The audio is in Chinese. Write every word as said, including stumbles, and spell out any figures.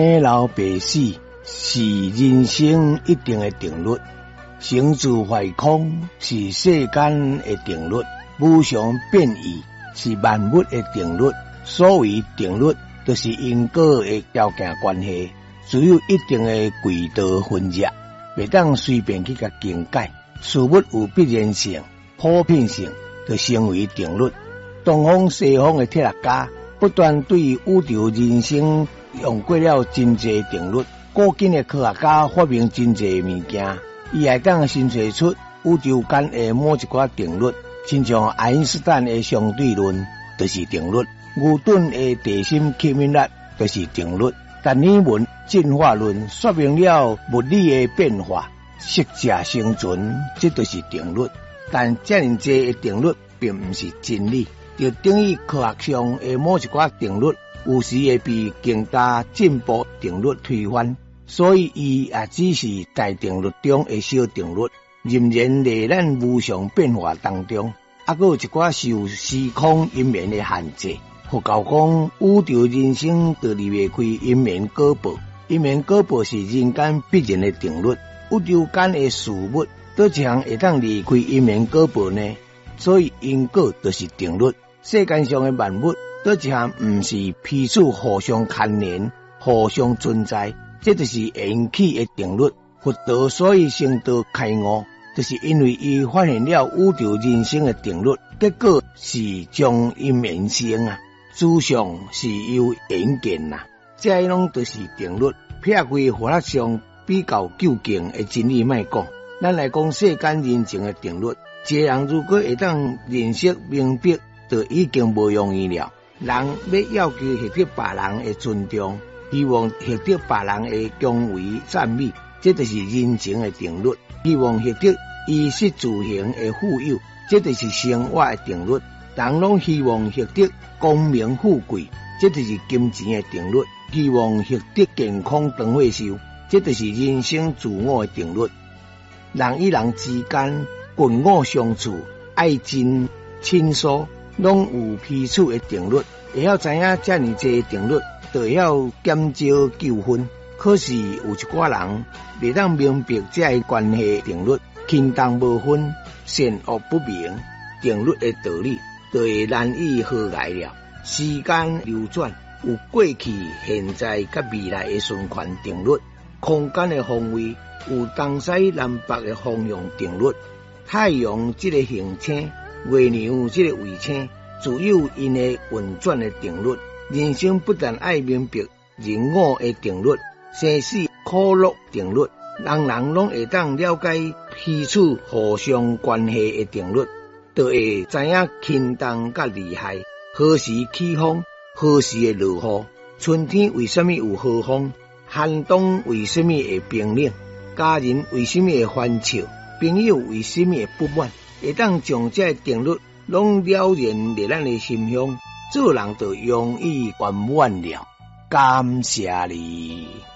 生老病死是人生一定的定律，成住坏空是世间的定律，无常变异是万物的定律。所谓定律，就是因果的条件关系，只有一定的轨道分野，袂当随便去甲更改。事物有必然性、普遍性，就成为定律。东方西方的铁学家不断对宇宙人生用过了真侪定律。古今的科学家发明真侪物件，伊会当新找出宇宙间的某一寡定律，亲像爱因斯坦的相对论就是定律，牛顿的地心吸引力就是定律，达尔文进化论说明了物理的变化，适者生存这就是定律。但这样侪的定律并不是真理，就等于科学上的某一寡定律有时会被更加进步定律推翻，所以伊也只是大定律中的小定律，仍然在咱无常变化当中，还佫有一寡受时空因缘的限制。佛教讲宇宙人生就离袂开因缘果报，因缘果报是人间必然的定律。宇宙间的事物倒一项会当离开因缘果报呢？所以因果就是定律。世间上的万物倒一项毋是彼此互相牵连、互相存在，这就是缘起的定律。佛陀所以成道开悟，就是因为伊发现了宇宙人生的定律，结果是将因缘生啊，诸相是由缘见啊，这拢都是定律。撇开佛学上比较究竟的真理莫讲，咱来讲世间人情的定律。一个人如果会当认识明白，就已经无容易了。人要要求获得别人的尊重，希望获得别人的恭维赞美，这就是人情的定律。希望获得衣食住行的富有，这就是生活的定律。人拢希望获得功名富贵，这就是金钱的定律。希望获得健康长寿寿，这就是人生自我的定律。人与人之间君我相处，爱憎亲疏，拢有彼此的定律。会晓知影这么多定律，就会晓减少纠纷。可是有一寡人袂当明白这个关系定律，轻重无分，善恶不明，定律的道理就会难以和解了。时间流转，有过去、现在甲未来的循环定律；空间的方位有东西南北的方向定律。太阳这个行星，月亮这个卫星，自有因的运转的定律。人生不但爱明白人我的定律，生死苦乐定律，人人拢会当了解彼此互相关系的定律，就会知影轻重甲利害，何时起风，何时会落雨，春天为什么有豪风，寒冬为什么会冰冷，家人为什么会烦躁，朋友为什么会不满，会当将这定律拢了然在咱的心胸，做人就容易圆满了。感谢你。